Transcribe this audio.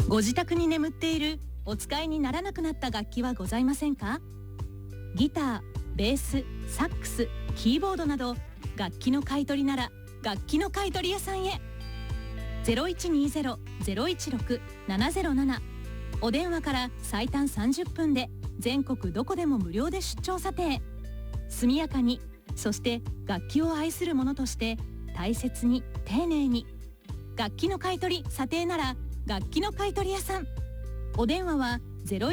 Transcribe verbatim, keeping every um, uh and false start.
ご自宅に眠っているお使いにならなくなった楽器はございませんか？ギター、ベース、サックス、キーボードなど楽器の買い取りなら楽器の買い取り屋さんへ。 ゼロいちにゼロ ゼロいちろく ななゼロなな お電話から最短さんじゅっぷんで全国どこでも無料で出張査定。速やかに、そして楽器を愛する者として大切に丁寧に。楽器の買い取り査定なら楽器の買い取り屋さん。お電話はゼロ